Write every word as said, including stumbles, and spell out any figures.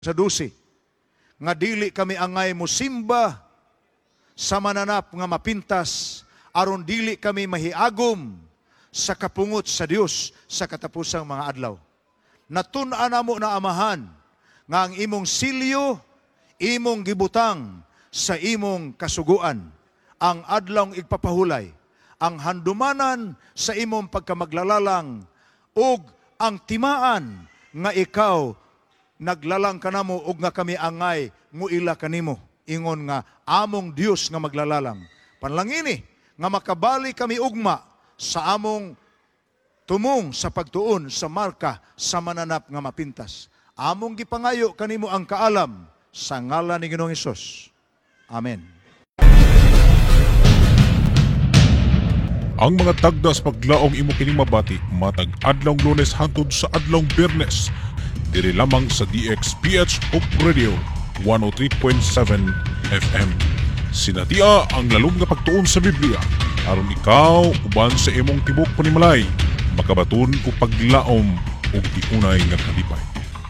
sa dusi, nga dili kami angay musimba sa mananap nga mapintas, aron dili kami mahiagom sa kapungot sa Dios sa katapusang mga adlaw. Natun-an namo na Amahan, nga ang imong silyo, imong gibutang sa imong kasuguan, ang adlawng igpapahulay, ang handumanan sa imong pagkamaglalalang, ug ang timaan nga ikaw naglalang kanamo ug nga kami angay muila kanimo, ingon nga among Dios nga maglalalang. Panlangini nga makabali kami ugma sa among tumong sa pagtuon sa marka sa mananap nga mapintas. Among gipangayo kanimo ang kaalam sa ngalan ni Ginoong Hesus. Amen. Ang mga tagdas paglaong imo kining mabati matag adlawng Lunes hangtod sa adlawng Biyernes diri lamang sa D X P H Hope Radio one oh three point seven F M. Sinatia ang lalong nga pagtuon sa Biblia aron ikaw uban sa imong tibok panimalay makabaton o paglaom og tiunay nga kalipay.